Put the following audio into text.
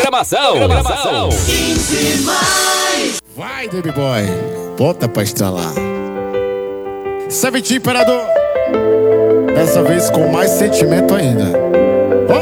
Programação. Vai, Baby Boy, bota pra estralar. Seventeen Imperador, dessa vez com mais sentimento ainda.